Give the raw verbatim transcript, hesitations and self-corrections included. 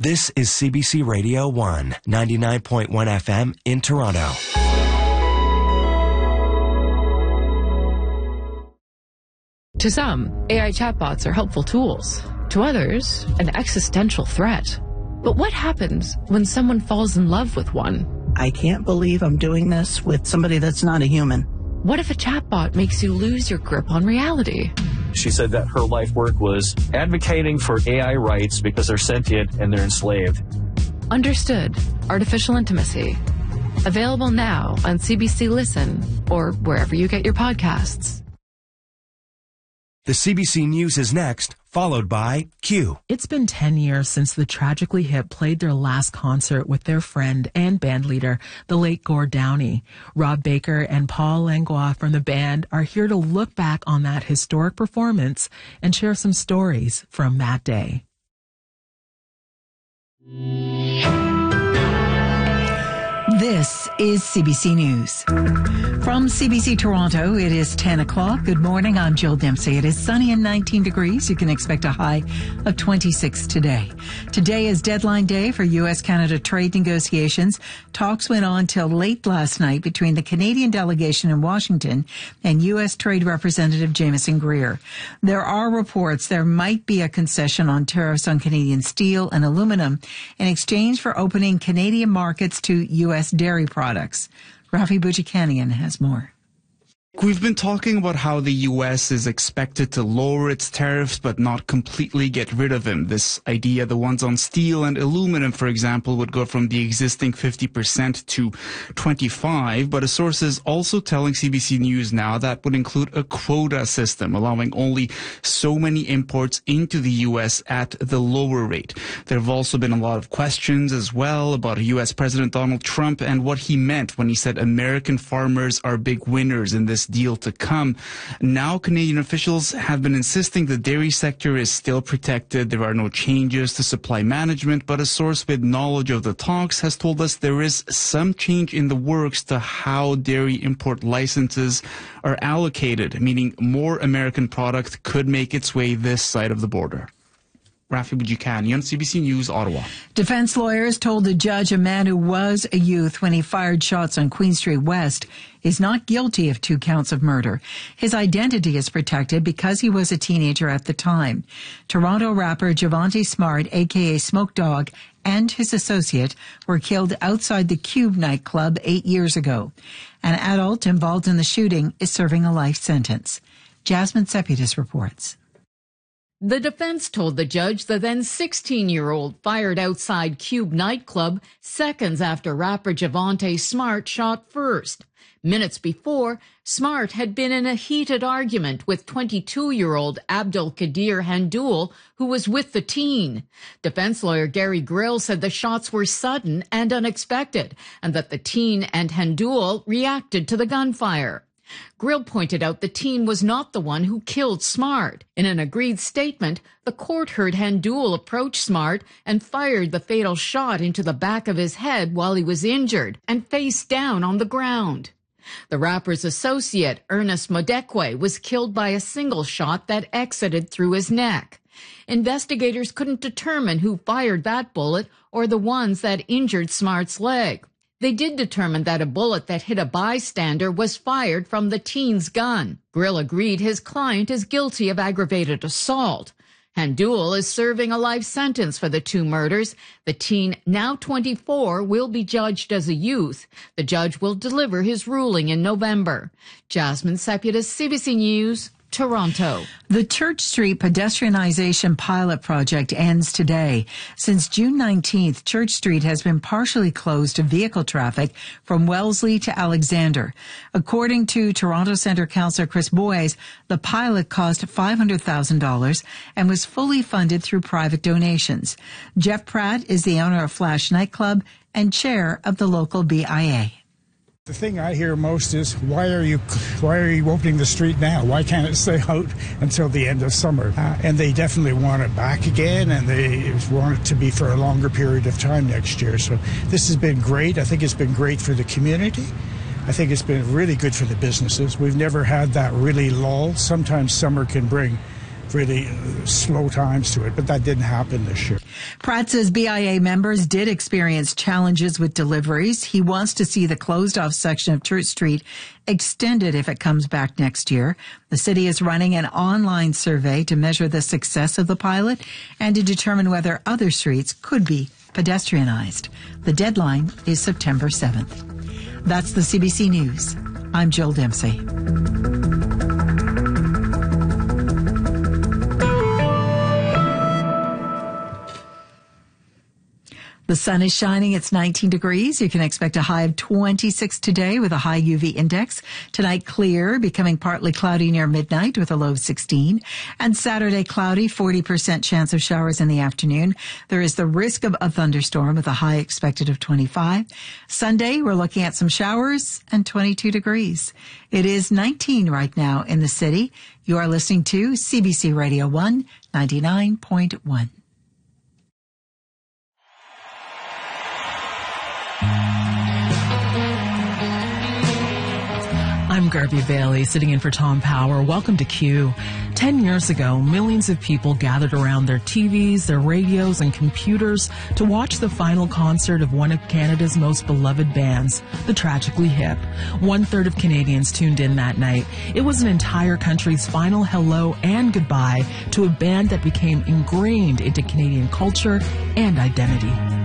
This is C B C Radio one, ninety-nine point one F M in Toronto. To some, A I chatbots are helpful tools. To others, an existential threat. But what happens when someone falls in love with one? I can't believe I'm doing this with somebody that's not a human. What if a chatbot makes you lose your grip on reality? She said that her life work was advocating for A I rights because they're sentient and they're enslaved. Understood. Artificial Intimacy. Available now on C B C Listen or wherever you get your podcasts. The C B C News is next, followed by Q. It's been ten years since the Tragically Hip played their last concert with their friend and bandleader, the late Gord Downie. Rob Baker and Paul Langlois from the band are here to look back on that historic performance and share some stories from that day. This is C B C News. From C B C Toronto, it is ten o'clock. Good morning, I'm Jill Dempsey. It is sunny and nineteen degrees. You can expect a high of twenty-six today. Today is deadline day for U S Canada trade negotiations. Talks went on till late last night between the Canadian delegation in Washington and U S Trade Representative Jameson Greer. There are reports there might be a concession on tariffs on Canadian steel and aluminum in exchange for opening Canadian markets to U S dairy products. Rafi Boudjikanian has more. We've been talking about how the U S is expected to lower its tariffs but not completely get rid of them. This idea, the ones on steel and aluminum, for example, would go from the existing fifty percent to twenty-five, but a source is also telling C B C News now that would include a quota system, allowing only so many imports into the U S at the lower rate. There have also been a lot of questions as well about U S President Donald Trump and what he meant when he said American farmers are big winners in this deal to come. Now Canadian officials have been insisting the dairy sector is still protected. There are no changes to supply management, but a source with knowledge of the talks has told us there is some change in the works to how dairy import licenses are allocated, meaning more American product could make its way this side of the border. Rafi Boudjikanian, C B C News, Ottawa. Defense lawyers told the judge a man who was a youth when he fired shots on Queen Street West is not guilty of two counts of murder. His identity is protected because he was a teenager at the time. Toronto rapper Javante Smart, a k a. Smoke Dog, and his associate were killed outside the Cube nightclub eight years ago. An adult involved in the shooting is serving a life sentence. Jasmine Sepidus reports. The defense told the judge the then sixteen-year-old fired outside Cube nightclub seconds after rapper Javante Smart shot first. Minutes before, Smart had been in a heated argument with twenty-two-year-old Abdul Qadir Handoul, who was with the teen. Defense lawyer Gary Grill said the shots were sudden and unexpected, and that the teen and Handoul reacted to the gunfire. Grill pointed out the teen was not the one who killed Smart. In an agreed statement, the court heard Handoul approach Smart and fired the fatal shot into the back of his head while he was injured and face down on the ground. The rapper's associate, Ernest Modekwe, was killed by a single shot that exited through his neck. Investigators couldn't determine who fired that bullet or the ones that injured Smart's leg. They did determine that a bullet that hit a bystander was fired from the teen's gun. Grill agreed his client is guilty of aggravated assault. Handoul is serving a life sentence for the two murders. The teen, now twenty-four, will be judged as a youth. The judge will deliver his ruling in November. Jasmine Sepidus, C B C News, Toronto. The Church Street pedestrianization pilot project ends today. Since June nineteenth, Church Street has been partially closed to vehicle traffic from Wellesley to Alexander. According to Toronto Centre Councillor Chris Boyes, the pilot cost five hundred thousand dollars and was fully funded through private donations. Jeff Pratt is the owner of Flash Nightclub and chair of the local B I A. The thing I hear most is, why are you why are you opening the street now? Why can't it stay out until the end of summer? Uh, and they definitely want it back again, and they want it to be for a longer period of time next year. So this has been great. I think it's been great for the community. I think it's been really good for the businesses. We've never had that really lull. Sometimes summer can bring really slow times to it, but that didn't happen this year. Pratt says B I A members did experience challenges with deliveries. He wants to see the closed-off section of Church Street extended if it comes back next year. The city is running an online survey to measure the success of the pilot and to determine whether other streets could be pedestrianized. The deadline is September seventh. That's the C B C News. I'm Jill Dempsey. The sun is shining. It's nineteen degrees. You can expect a high of twenty-six today with a high U V index. Tonight, clear, becoming partly cloudy near midnight with a low of sixteen. And Saturday, cloudy, forty percent chance of showers in the afternoon. There is the risk of a thunderstorm with a high expected of twenty-five. Sunday, we're looking at some showers and twenty-two degrees. It is nineteen right now in the city. You are listening to C B C Radio one, ninety-nine point one. I'm Garby Bailey, sitting in for Tom Power. Welcome to Q. Ten years ago, millions of people gathered around their T Vs, their radios, and computers to watch the final concert of one of Canada's most beloved bands, the Tragically Hip. One-third of Canadians tuned in that night. It was an entire country's final hello and goodbye to a band that became ingrained into Canadian culture and identity.